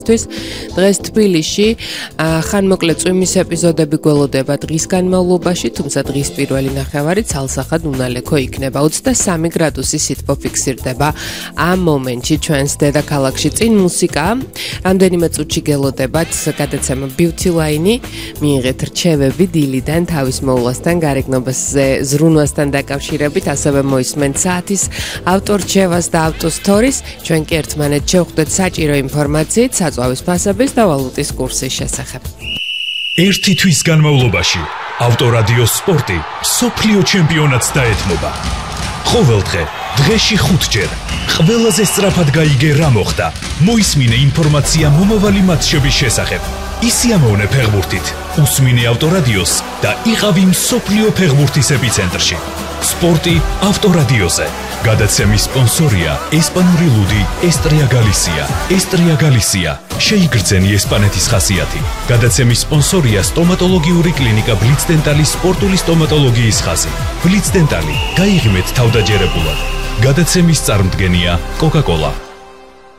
დღეს თბილისში ხანმოკლე წვიმის ეპიზოდები გველოდება დღის განმავლობაში, თუმცა დღის პირველი ნახევარი ცალსახად უნალექო იქნება. 23 გრადუსი სითბო ფიქსირდება ამ მომენტში ჩვენს დედაქალაქში. წინ მუსიკა, რამდენიმე წუთში გელოდებათ გადაცემა Beauty Line-ი, მიიღეთ რჩევები დილიდან თავის მოვლასთან, გარეგნობაზე ზრუნვასთან დაკავშირებით, ასევე მოისმენთ საათის ავტორრჩევას და ავტოსთორის. ჩვენ კი ერთმანეთს შევხვდეთ საჭირო ინფორმაციით საწვავის ფასების და ვალუტის კურსის შესახებ. ერთი თვის განმავლობაში ავტორადიო სპორტი მსოფლიო ჩემპიონატს დაეთმობა. ყოველდღე დღეში 5 ჯერ ყველაზე სწრაფად გაიგე რა მოხდა. მოისმინე ინფორმაცია მომავალი მატჩების შესახებ. ისიამოვნე ფეხბურთით, უსმინე ავტორადიოს და იყავი მსოფლიო ფეხბურთის ეპიცენტრში. სპორტი ავტორადიოზე. გადაცემის სპონსორია ესპანური ლუდი ესტრია გალისია. ესტრია გალისია. შეიგრძენი ესპანეთის ხასიათი. გადაცემის სპონსორია სტომატოლოგიური კლინიკა ბლიცდენტალის სპორტული სტომატოლოგიის ხაზი. ბლიცდენტალი. გაიღიმეთ თავდაჯერებულად. გადაცემის წარმდგენია კოკა-კოლა.